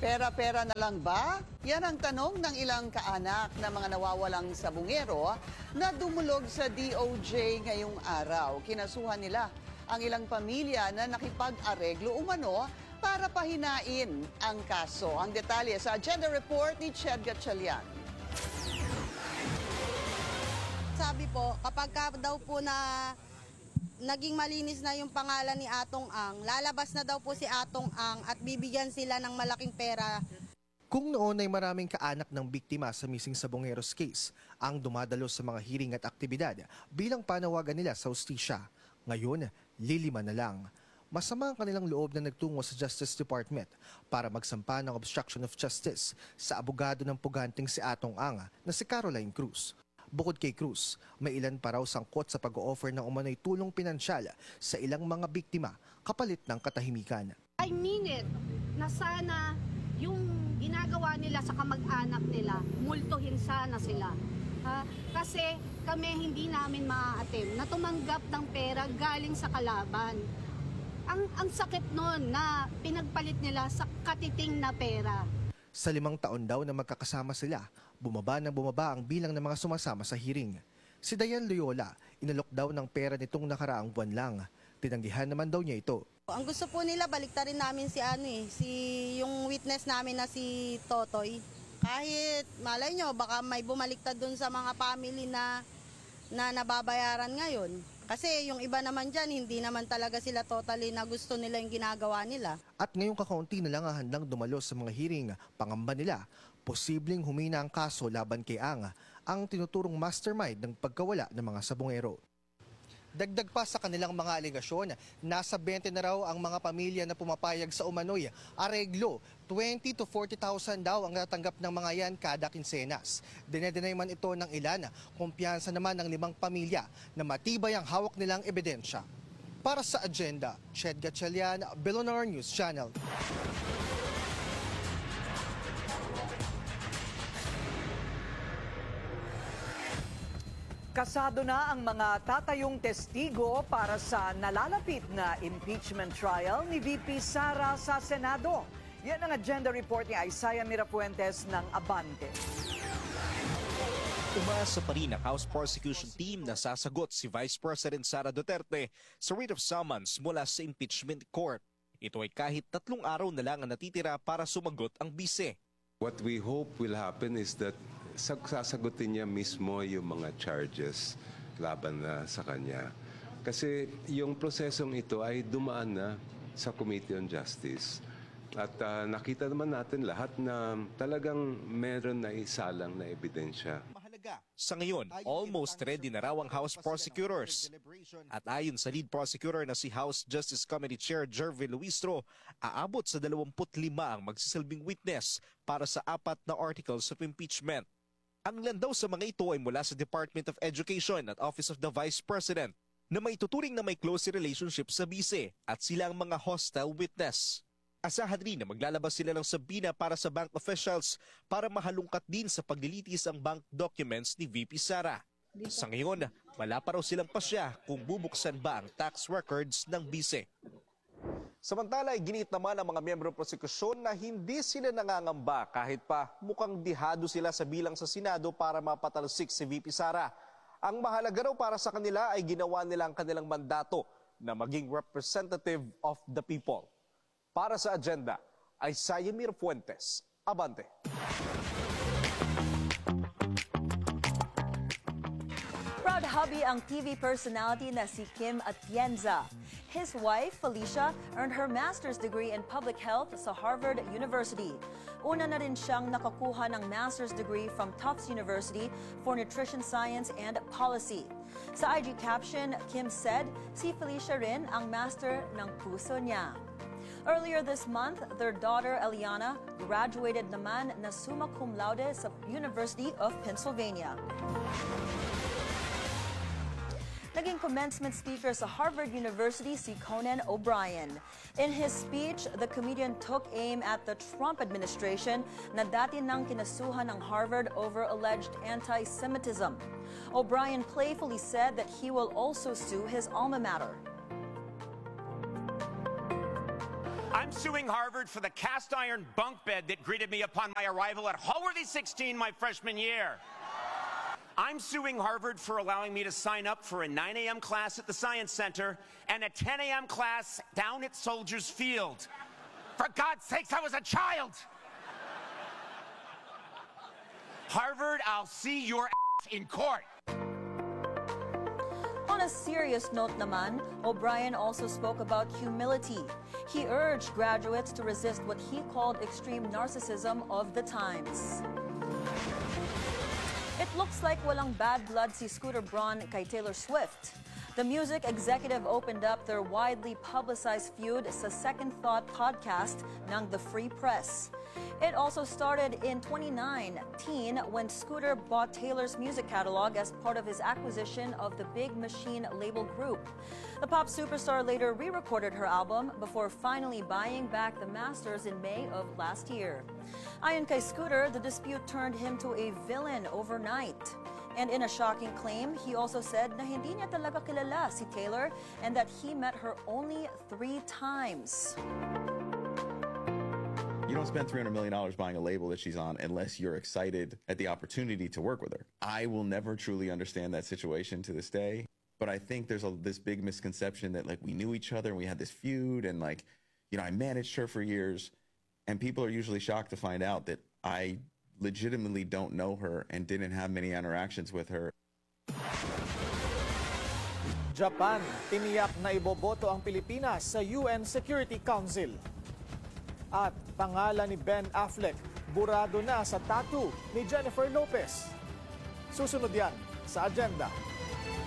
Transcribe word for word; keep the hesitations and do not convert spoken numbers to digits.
Pera-pera na lang ba? Yan ang tanong ng ilang kaanak na mga nawawalang sabungero na dumulog sa D O J ngayong araw. Kinasuhan nila ang ilang pamilya na nakipag-areglo umano para pahinain ang kaso. Ang detalye sa Agenda Report ni Ched Gatchalian. Sabi po, kapag ka daw po na naging malinis na yung pangalan ni Atong Ang, lalabas na daw po si Atong Ang at bibigyan sila ng malaking pera. Kung noon ay maraming kaanak ng biktima sa missing Sabongeros case ang dumadalo sa mga hearing at aktibidad bilang panawagan nila sa hustisya, ngayon lilima na lang. Masama ang kanilang loob na nagtungo sa Justice Department para magsampa ng obstruction of justice sa abogado ng puganting si Atong Ang na si Caroline Cruz. Bukod kay Cruz, may ilan pa raw sangkot sa pag-o-offer ng umano'y tulong pinansyal sa ilang mga biktima kapalit ng katahimikan. I mean it, na sana yung ginagawa nila sa kamag-anak nila, multuhin sana sila. Ha? Kasi kami hindi namin maa-attempt na tumanggap ng pera galing sa kalaban. Ang, ang sakit nun na pinagpalit nila sa katiting na pera. Sa limang taon daw na magkakasama sila, bumaba ng bumaba ang bilang ng mga sumasama sa hearing. Si Dayan Loyola, inalok daw ng pera nitong nakaraang buwan lang. Tinanggihan naman daw niya ito. Ang gusto po nila, baliktarin namin si ano eh, si yung witness namin na si Totoy. Kahit malay nyo, baka may bumaliktad dun sa mga family na, na nababayaran ngayon. Kasi yung iba naman dyan, hindi naman talaga sila totally na gusto nila yung ginagawa nila. At ngayong kakaunti na lang ang handang dumalo sa mga hearing, pangamba nila, posibleng humina ang kaso laban kay Ang, ang tinuturong mastermind ng pagkawala ng mga sabongero. Dagdag pa sa kanilang mga alegasyon, nasa twenty na raw ang mga pamilya na pumapayag sa umano'y areglo. twenty to forty thousand daw ang natanggap ng mga yan kada kinsenas. Dinedenay man ito ng ilan, kumpiyansa naman ng limang pamilya na matibay ang hawak nilang ebidensya. Para sa Agenda, Ched Gatchalian, Billionaire News Channel. Kasado na ang mga tatayong testigo para sa nalalapit na impeachment trial ni V P Sara sa Senado. Yan ang agenda report ni Isaiah Mirafuentes ng Abante. Umasa pa rin ang House Prosecution Team na sasagot si Vice President Sara Duterte sa writ of summons mula sa impeachment court. Ito ay kahit tatlong araw na lang ang natitira para sumagot ang bise. What we hope will happen is that sasagutin niya mismo yung mga charges laban na sa kanya. Kasi yung prosesong ito ay dumaan na sa Committee on Justice. At uh, nakita naman natin lahat na talagang meron na isalang na ebidensya. Sa ngayon, almost ready na raw ang House prosecutors. At ayon sa lead prosecutor na si House Justice Committee Chair Jervy Luistro, aabot sa dalawampu't lima ang magsisilbing witness para sa apat na articles of impeachment. Ang ilan daw sa mga ito ay mula sa Department of Education at Office of the Vice President na may tuturing na may close relationship sa bise at sila ang mga hostile witness. Asahan rin na maglalabas sila ng sabina para sa bank officials para mahalungkat din sa paglilitis ang bank documents ni V P Sara. Sa ngayon, wala pa raw silang pasya kung bubuksan ba ang tax records ng bise. Samantala, ginit naman ang mga miyembro ng prosekusyon na hindi sila nangangamba kahit pa mukhang dihado sila sa bilang sa Senado para mapatalsik si V P Sara. Ang mahalaga raw para sa kanila ay ginawa nila ang kanilang mandato na maging representative of the people. Para sa Agenda, Isaiah Mirafuentes, Abante. Proud hubby ang T V personality na si Kim Atienza. His wife, Felicia, earned her master's degree in public health sa Harvard University. Una na rin siyang nakakuha ng master's degree from Tufts University for nutrition science and policy. Sa I G caption, Kim said, si Felicia rin ang master ng puso niya. Earlier this month, their daughter Eliana graduated naman na summa cum laude sa University of Pennsylvania. Naging commencement speaker sa Harvard University si Conan O'Brien. In his speech, the comedian took aim at the Trump administration na dati nang kinasuhan ng Harvard over alleged anti-Semitism. O'Brien playfully said that he will also sue his alma mater. I'm suing Harvard for the cast iron bunk bed that greeted me upon my arrival at Hallworthy sixteen my freshman year. I'm suing Harvard for allowing me to sign up for a nine a m class at the Science Center and a ten a m class down at Soldiers Field. For God's sakes, I was a child! Harvard, I'll see your ass in court. On a serious note naman, O'Brien also spoke about humility. He urged graduates to resist what he called extreme narcissism of the times. It looks like walang bad blood si Scooter Braun kay Taylor Swift. The music executive opened up their widely publicized feud sa Second Thought podcast ng The Free Press. It also started in twenty nineteen when Scooter bought Taylor's music catalog as part of his acquisition of the Big Machine label group. The pop superstar later re-recorded her album before finally buying back the masters in May of last year. Ayon kay Scooter, the dispute turned him to a villain overnight. And in a shocking claim, he also said na hindi niya talaga kilala si Taylor and that he met her only three times. You don't spend three hundred million dollars buying a label that she's on unless you're excited at the opportunity to work with her. I will never truly understand that situation to this day, but I think there's a, this big misconception that like we knew each other and we had this feud and like, you know, I managed her for years, and people are usually shocked to find out that I legitimately don't know her and didn't have many interactions with her. Japan, tiniyak na iboboto ang Pilipinas sa U N Security Council. At pangalan ni Ben Affleck, burado na sa tattoo ni Jennifer Lopez. Susunod yan sa agenda.